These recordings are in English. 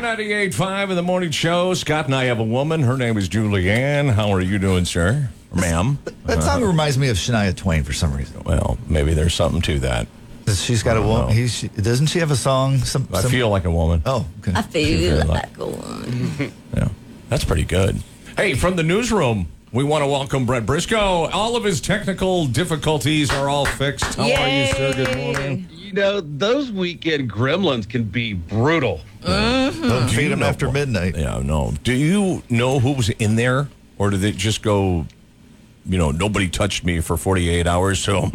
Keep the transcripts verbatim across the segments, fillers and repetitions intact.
ninety-eight point five in the morning show. Scott and I have a woman. Her name is Julianne. How are you doing, sir? Or ma'am? That song uh, reminds me of Shania Twain for some reason. Well, maybe there's something to that. She's got a woman. He's, doesn't she have a song? Some, I some, feel like a woman. Oh, okay. I feel like, like a woman. Yeah, that's pretty good. Hey, from the newsroom, we want to welcome Brett Briscoe. All of his technical difficulties are all fixed. How Yay. are you, sir? Good morning. You know, those weekend gremlins can be brutal. Mm-hmm. Don't feed them know, after midnight. Yeah, no. Do you know who was in there? Or did it just go, you know, nobody touched me for forty-eight hours, so...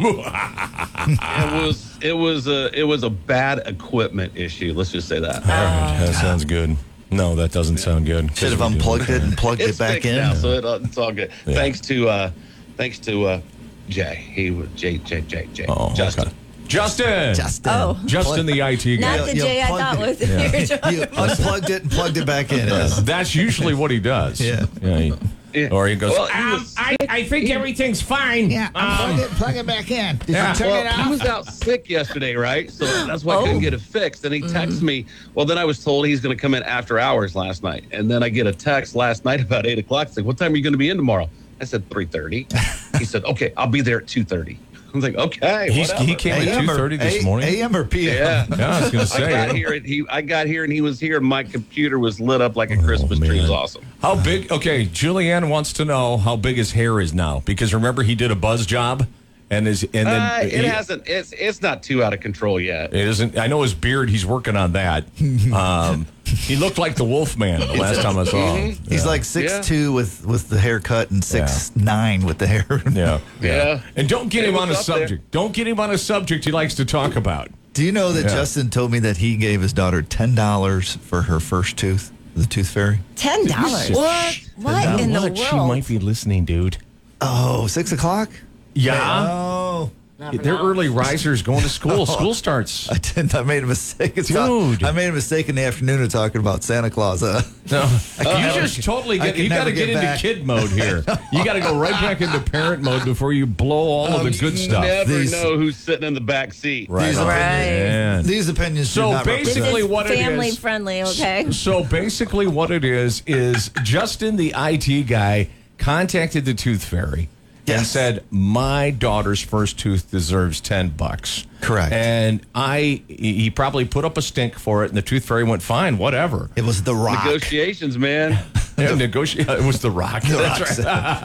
it was it was a it was a bad equipment issue. Let's just say that. All right, that sounds good. No, that doesn't sound good. Should have unplugged it and plugged It's it back fixed in. now, so it, uh, it's all good. Yeah. Thanks to uh, thanks to uh, Jay. He was Jay Jay Jay Jay. Oh, Justin. okay. Justin. Justin. Oh. Justin, the I T guy. Not the You Jay I plugged thought it. was Yeah. here. You unplugged it and plugged it back in. That's usually what he does. Yeah. yeah he, Yeah. Or he goes, Well, he um, was I, I think everything's fine. Yeah, unplugged it and plugged it back in. Did Yeah. you turn Well, it he off? was out sick yesterday, right? So that's why I Oh. couldn't get it fixed. And he texted me. Well, then I was told he's going to come in after hours last night. And then I get a text last night about eight o'clock. It's like, what time are you going to be in tomorrow? I said three thirty. He said, okay, I'll be there at two thirty. I was like, okay, He's, whatever. he came at two thirty this morning. A M or P M? Yeah. Yeah, I was going to I say. got yeah. here and he I got here and he was here and my computer was lit up like a Christmas tree. It was man. awesome. How big? Okay, Julianne wants to know how big his hair is now because remember he did a buzz job, and his and then Uh, it he- hasn't it's it's not too out of control yet. It isn't. I know his beard. He's working on that. Um, he looked like the Wolfman the last time I saw him. He's Yeah. like six Yeah. two with, with the haircut and six nine with the hair. yeah, Yeah. And don't get It him on a was up there. subject. Don't get him on a subject he likes to talk about. Do you know that Yeah. Justin told me that he gave his daughter ten dollars for her first tooth, the tooth fairy? Ten dollars. What? What in the What? world? She might be listening, dude. Oh, six o'clock? Yeah. Oh. Never They're know. early risers going to school. School starts. I didn't. I made a mistake. It's Dude. not- I made a mistake in the afternoon of talking about Santa Claus. Uh, No, can you never just get- totally I get. can You got to never get get into back. kid mode here. You got to go right back into parent mode before you blow all of the good stuff. Never These- know who's sitting in the back seat. Right. These on. Right. Man. These opinions So do not basically represent- This is what it family is- friendly, okay? So basically, what it is is Justin, the I T guy, contacted the Tooth Fairy and Yes. said, "My daughter's first tooth deserves ten bucks." Correct. And I, he probably put up a stink for it, and the Tooth Fairy went, "Fine, whatever." It was The Rock. Negotiations, man. Yeah, negotiate. It was the Rock. The That's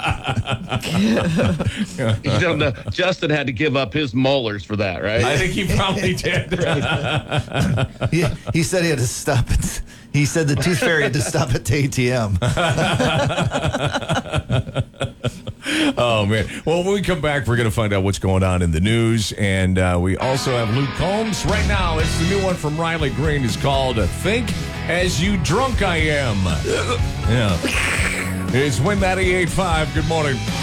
Rock right. said- You don't know. Justin had to give up his molars for that, right? I think he probably did. he, he said he had to stop it. He said the tooth fairy had to stop at the A T M. Oh, man. Well, when we come back, we're going to find out what's going on in the news. And uh, we also have Luke Combs. Right now, it's the new one from Riley Green. It's called Think As You Drunk I Am. Yeah. It's Win ninety-eight point five. Good morning.